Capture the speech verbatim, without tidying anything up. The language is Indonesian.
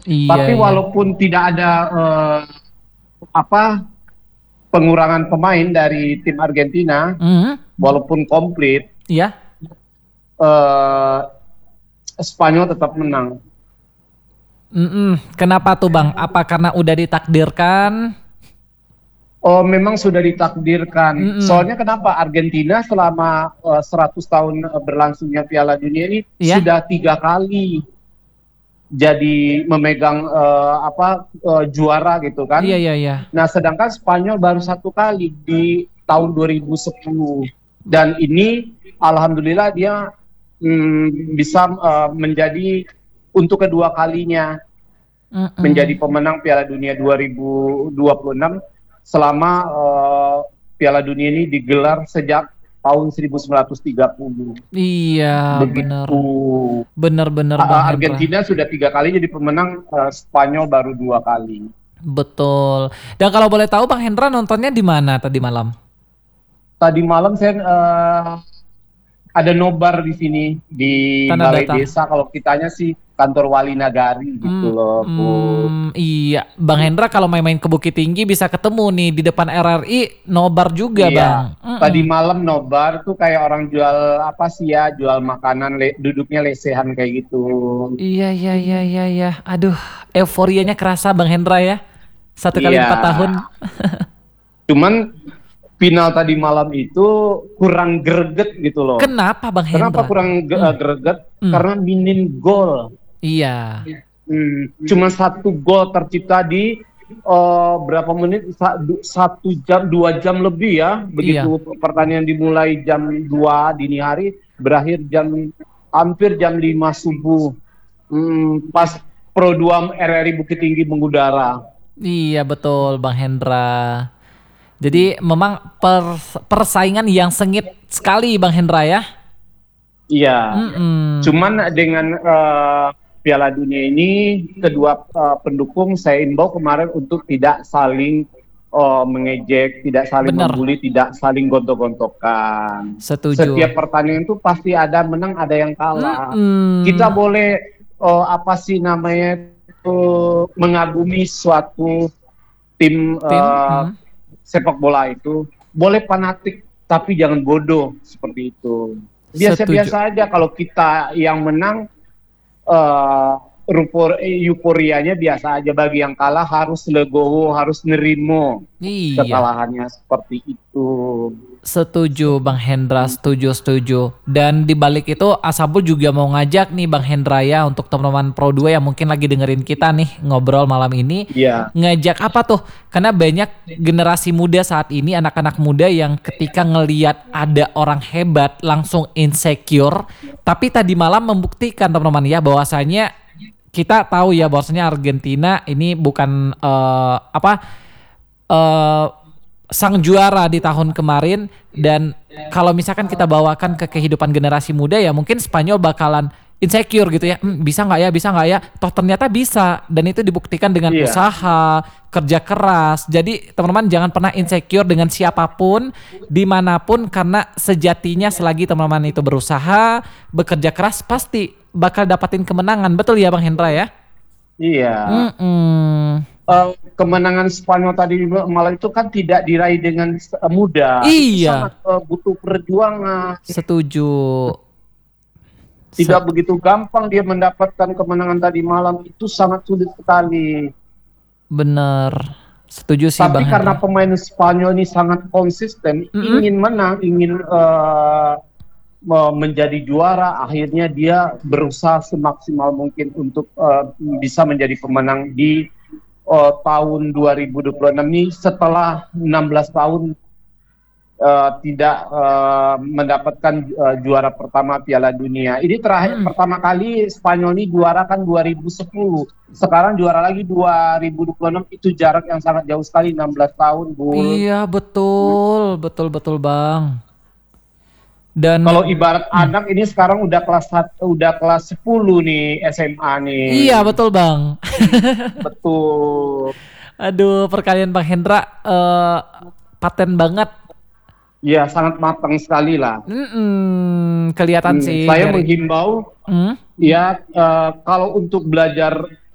Iya, Tapi iya. walaupun tidak ada eh, apa pengurangan pemain dari tim Argentina, Mhm. walaupun komplit, Iya. eh, Spanyol tetap menang. Mhm. Kenapa tuh Bang? Apa karena udah ditakdirkan? Oh, memang sudah ditakdirkan. Mhm. Soalnya kenapa Argentina selama eh, seratus tahun eh, berlangsungnya Piala Dunia ini Iya. sudah tiga kali jadi memegang eh, apa eh, juara gitu Iya, kan. iya, iya. Nah, sedangkan Spanyol baru satu kali di tahun dua ribu sepuluh. Dan ini alhamdulillah dia mm, bisa eh, menjadi untuk kedua kalinya menjadi Mhm. pemenang Piala Dunia dua ribu dua puluh enam selama eh, Piala Dunia ini digelar sejak tahun seribu sembilan ratus tiga puluh. Iya, bener. Begitu. Bener-bener Bang A- Hendra. Argentina sudah tiga kali jadi pemenang, eh, Spanyol baru dua kali. Betul. Dan kalau boleh tahu Bang Hendra nontonnya di mana tadi malam? Tadi malam saya eh, ada nobar di sini di Tanah Balai Datar. Desa. Kalau kitanya sih kantor wali nagari Hmm, gitu loh, Bu. hmm, iya, Bang Hendra kalau main-main ke Bukit Tinggi bisa ketemu nih di depan R R I nobar juga Iya, Bang. tadi Mm-mm. malam nobar tuh kayak orang jual apa sih ya, jual makanan, le- duduknya lesehan kayak gitu. Iya, iya, iya, iya, iya. Aduh, euforianya kerasa Bang Hendra ya. Satu kali Iya, empat tahun. cuman final tadi malam itu kurang greget gitu loh. Kenapa Bang Kenapa Hendra? kurang ge- Hmm, eh, greget? hmm. Karena minim gol. Iya, Hmm, cuma satu gol tercipta di eh, berapa menit? Sa- du- Satu jam, dua jam lebih ya. iya. Begitu pertandingan dimulai jam dua dini hari, berakhir jam hampir jam lima subuh. Hmm, pas Pro dua R R I Bukit Tinggi mengudara. Iya betul Bang Hendra. Jadi memang pers- persaingan yang sengit sekali Bang Hendra ya. Iya, Mm-mm. cuman dengan eh, Piala Dunia ini kedua eh, pendukung saya imbau kemarin untuk tidak saling eh, mengejek, tidak saling Bener, membuli, tidak saling gontok-gontokan. setuju. Setiap pertandingan itu pasti ada menang, ada yang kalah. Kita Mm-mm. boleh eh, apa sih namanya itu mengagumi suatu tim Tim, eh, mm. sepak bola itu, boleh fanatik tapi jangan bodoh seperti itu. Setuju. Biasa-biasa aja kalau kita yang menang, eh rupor, euforianya biasa aja. Bagi yang kalah harus legowo, harus nerimo Iya. kekalahannya seperti itu. Setuju Bang Hendra, setuju setuju. Dan di balik itu Asabul juga mau ngajak nih Bang Hendra ya untuk teman-teman Pro dua yang mungkin lagi dengerin kita nih ngobrol malam ini. Iya, Ngajak apa tuh? Karena banyak generasi muda saat ini, anak-anak muda yang ketika ngeliat ada orang hebat langsung insecure. Tapi tadi malam membuktikan teman-teman ya bahwasanya kita tahu ya bahwasanya Argentina ini bukan eh, apa eh sang juara di tahun kemarin dan kalau misalkan kita bawakan ke kehidupan generasi muda ya mungkin Spanyol bakalan insecure gitu ya. Hmm, bisa nggak ya bisa nggak ya toh ternyata bisa dan itu dibuktikan dengan iya, usaha kerja keras. Jadi teman-teman jangan pernah insecure dengan siapapun dimanapun karena sejatinya selagi teman-teman itu berusaha bekerja keras pasti bakal dapatin kemenangan. Betul ya Bang Hendra ya. iya. Mm-mm. Eh, kemenangan Spanyol tadi malam itu kan tidak diraih dengan eh, mudah. Itu Iya, sangat eh, butuh perjuangan. setuju. Tidak Set- begitu gampang dia mendapatkan kemenangan tadi malam, itu sangat sulit sekali. Bener, setuju sih Tapi Bang karena Hendra. pemain Spanyol ini sangat konsisten, Mm-mm. ingin menang, ingin eh, me- menjadi juara, akhirnya dia berusaha semaksimal mungkin untuk eh, bisa menjadi pemenang di eh, tahun dua ribu dua puluh enam ini setelah enam belas tahun eh, tidak eh, mendapatkan eh, juara pertama Piala Dunia. Ini terakhir Mm. pertama kali Spanyol ini juara kan dua ribu sepuluh. Sekarang juara lagi dua ribu dua puluh enam, itu jarak yang sangat jauh sekali, enam belas tahun, Bul. Iya betul, betul betul Bang. Dan Kalau ibarat mm, anak ini sekarang udah kelas satu, udah kelas sepuluh nih, S M A iya nih. betul Bang. Betul. Aduh perkalian Bang Hendra eh, paten banget. Ya, sangat matang sekali lah. Mm-mm, kelihatan Hmm, sih saya dari. menghimbau Mm, ya, eh, kalau untuk belajar